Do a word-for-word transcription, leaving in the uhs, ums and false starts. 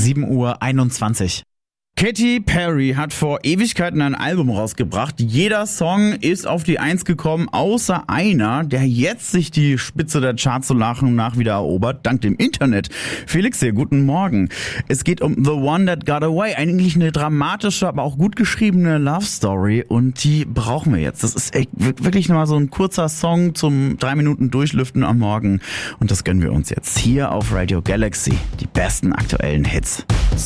sieben Uhr einundzwanzig. Katy Perry hat vor Ewigkeiten ein Album rausgebracht. Jeder Song ist auf die Eins gekommen, außer einer, der jetzt sich die Spitze der Charts so nach und nach wieder erobert, dank dem Internet. Felix hier, guten Morgen. Es geht um The One That Got Away. Eigentlich eine dramatische, aber auch gut geschriebene Love Story und die brauchen wir jetzt. Das ist echt wirklich nur mal so ein kurzer Song zum drei Minuten Durchlüften am Morgen und das gönnen wir uns jetzt hier auf Radio Galaxy. Die besten aktuellen Hits.